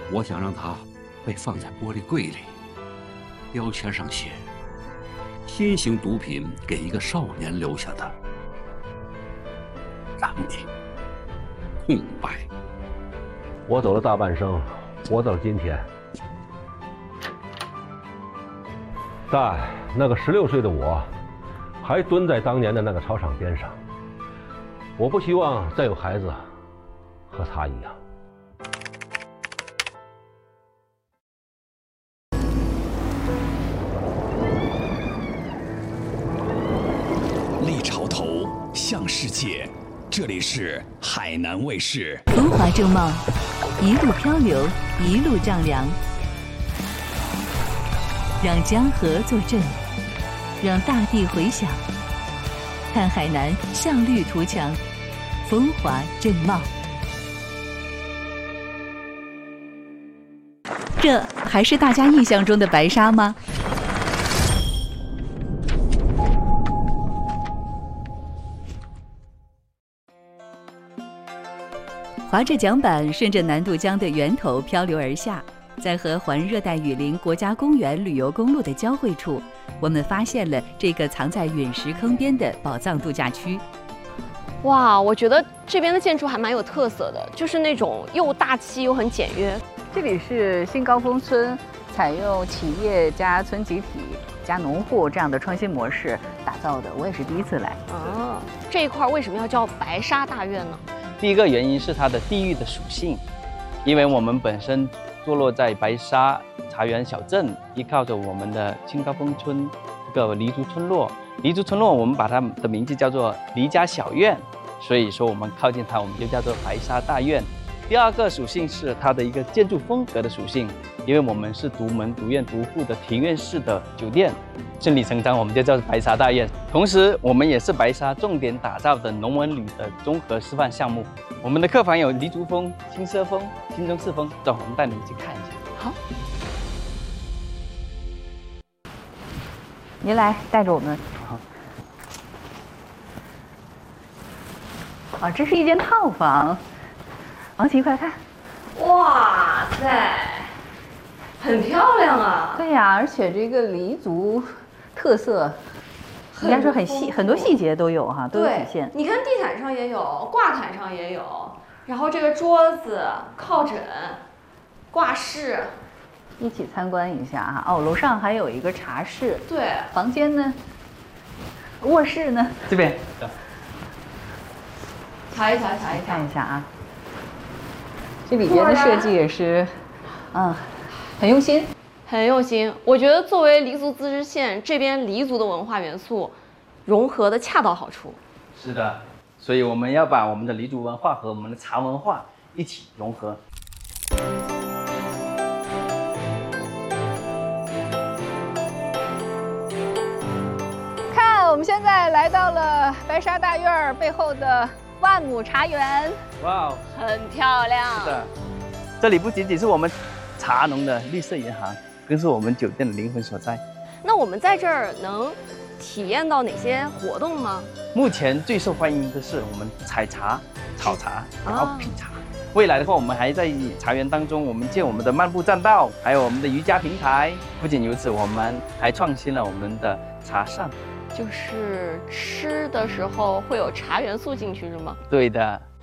我想让它被放在玻璃柜里，标签上写“新型毒品给一个少年留下的让你空白”。 我走了大半生，活到了今天，但那个16岁的我，还蹲在当年的那个操场边上。我不希望再有孩子和他一样。 立潮头向世界，这里是海南卫视。 风华正茂，一路漂流，一路丈量，让江河作证，让大地回响。看海南向绿图强，风华正茂。这还是大家印象中的白沙吗？划着桨板，顺着南渡江的源头漂流而下，在和环热带雨林国家公园旅游公路的交汇处，我们发现了这个藏在陨石坑边的宝藏度假区。 哇，我觉得这边的建筑还蛮有特色的，就是那种又大气又很简约。 这里是新高峰村，采用企业加村集体加农户这样的创新模式打造的，我也是第一次来。 啊，这一块为什么要叫白沙大院呢？ 第一个原因是它的地域的属性，因为我们本身坐落在白沙茶园小镇，依靠着我们的新高峰村这个黎族村落。黎族村落我们把它的名字叫做黎家小院，所以说我们靠近它，我们就叫做白沙大院。第二个属性是它的一个建筑风格的属性，因为我们是独门独院独户的庭院式的酒店，顺理成章我们就叫白沙大院。同时我们也是白沙重点打造的农文旅的综合示范项目。我们的客房有黎族风、轻奢风、新中式风，走，我们带你去看一下。 好， 您来带着我们。啊，这是一间套房。王琪，快看！ 哇塞，很漂亮啊！ 对呀，而且这个黎族特色，应该说很多细节都有哈，都有体现。 你看地毯上也有，挂毯上也有，然后这个桌子、靠枕、挂饰， 一起参观一下哈。哦，楼上还有一个茶室。 对， 房间呢？卧室呢？ 这边。 瞧一瞧， 看一下啊。这里边的设计也是，很用心， 很用心。我觉得作为黎族自治县，这边黎族的文化元素融合的恰到好处。 是的，所以我们要把我们的黎族文化和我们的茶文化一起融合。 看，我们现在来到了白沙大院背后的万亩茶园。 哇， 很漂亮。 是的，这里不仅仅是我们茶农的绿色银行，更是我们酒店的灵魂所在。 那我们在这儿能体验到哪些活动吗？ 目前最受欢迎的是我们采茶、炒茶，然后品茶。未来的话，我们还在茶园当中，我们建我们的漫步栈道，还有我们的瑜伽平台。不仅如此，我们还创新了我们的茶膳。 就是吃的时候会有茶元素进去是吗？ 对的。